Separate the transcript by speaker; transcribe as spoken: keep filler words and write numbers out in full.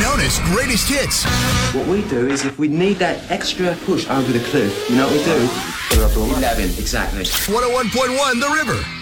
Speaker 1: Jonas Greatest Hits.
Speaker 2: What we do is if we need that extra push over the cliff, you know what we do? eleven, exactly.
Speaker 1: one oh one point one The River.